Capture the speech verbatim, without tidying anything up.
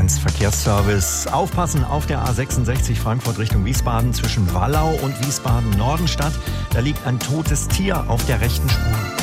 eins Verkehrsservice. Aufpassen auf der A sechsundsechzig Frankfurt Richtung Wiesbaden zwischen Wallau und Wiesbaden Nordenstadt. Da liegt ein totes Tier auf der rechten Spur.